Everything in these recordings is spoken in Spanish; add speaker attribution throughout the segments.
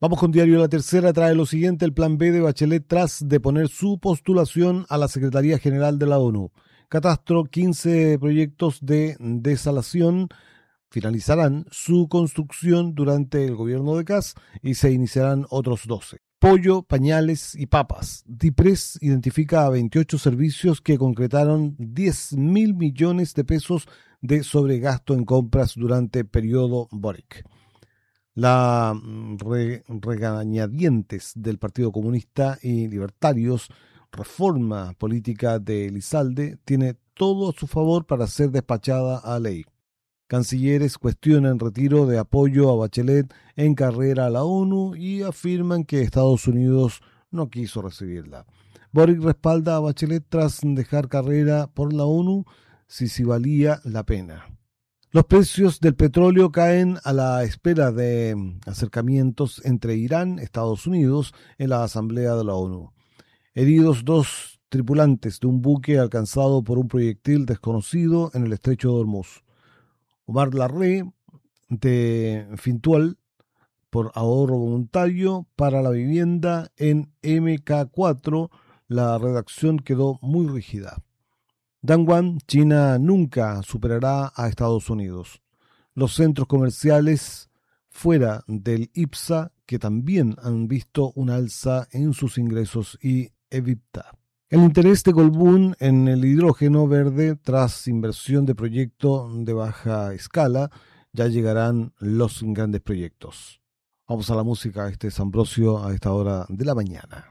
Speaker 1: Vamos con Diario La Tercera, trae lo siguiente: el plan B de Bachelet tras deponer su postulación a la Secretaría General de la ONU. Catastro, 15 proyectos de desalación finalizarán su construcción durante el gobierno de Kast y se iniciarán otros 12. Pollo, pañales y papas. DIPRES identifica a 28 servicios que concretaron 10.000 millones de pesos de sobregasto en compras durante periodo Boric. La regañadientes del Partido Comunista y Libertarios, reforma política de Elizalde, tiene todo a su favor para ser despachada a ley. Cancilleres cuestionan retiro de apoyo a Bachelet en carrera a la ONU y afirman que Estados Unidos no quiso recibirla. Boric respalda a Bachelet tras dejar carrera por la ONU si valía la pena. Los precios del petróleo caen a la espera de acercamientos entre Irán y Estados Unidos en la Asamblea de la ONU. Heridos 2 tripulantes de un buque alcanzado por un proyectil desconocido en el estrecho de Hormuz. Omar Larré, de Fintual, por ahorro voluntario para la vivienda en MK4, la redacción quedó muy rígida. Dangwan, China nunca superará a Estados Unidos. Los centros comerciales fuera del IPSA, que también han visto un alza en sus ingresos, y EBITDA. El interés de Colbún en el hidrógeno verde tras inversión de proyecto de baja escala, ya llegarán los grandes proyectos. Vamos a la música, este es Ambrosio a esta hora de la mañana.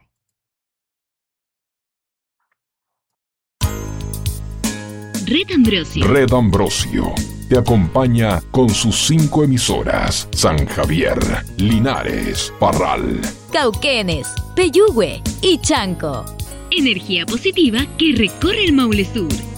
Speaker 2: Red Ambrosio te acompaña con sus 5 emisoras: San Javier, Linares, Parral,
Speaker 3: Cauquenes, Peyúgue y Chanco.
Speaker 4: Energía positiva que recorre el Maule Sur.